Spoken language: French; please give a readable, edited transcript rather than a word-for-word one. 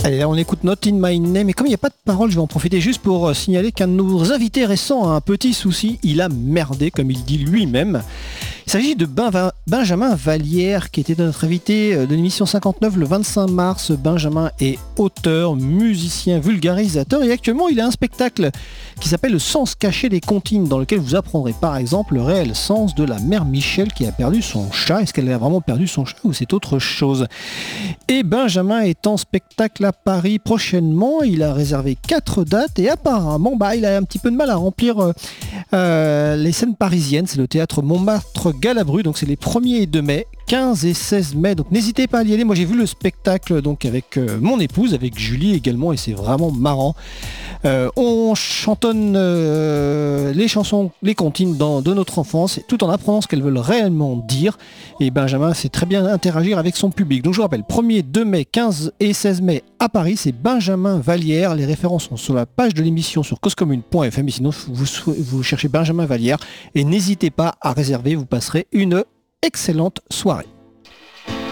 Allez, là on écoute Not in My Name, et comme il n'y a pas de parole, je vais en profiter juste pour signaler qu'un de nos invités récents a un petit souci, il a merdé, comme il dit lui-même. Il s'agit de Benjamin Vallière, qui était notre invité de l'émission 59 le 25 mars. Benjamin est auteur, musicien, vulgarisateur, et actuellement il a un spectacle qui s'appelle Le sens caché des comptines, dans lequel vous apprendrez par exemple le réel sens de la mère Michel qui a perdu son chat. Est-ce qu'elle a vraiment perdu son chat ou c'est autre chose? Et Benjamin est en spectacle à Paris prochainement, il a réservé 4 dates et apparemment il a un petit peu de mal à remplir les scènes parisiennes. C'est le théâtre Montmartre-Galabru, donc c'est les 1er et 2 mai, 15 et 16 mai, donc n'hésitez pas à y aller. Moi j'ai vu le spectacle donc avec mon épouse, avec Julie également, et c'est vraiment marrant. On chantonne les chansons, les comptines de notre enfance, tout en apprenant ce qu'elles veulent réellement dire, et Benjamin sait très bien interagir avec son public. Donc je vous rappelle, 1er, 2 mai, 15 et 16 mai à Paris, c'est Benjamin Vallière. Les références sont sur la page de l'émission sur causecommune.fm, et sinon vous cherchez Benjamin Vallière et n'hésitez pas à réserver, vous passerez une excellente soirée.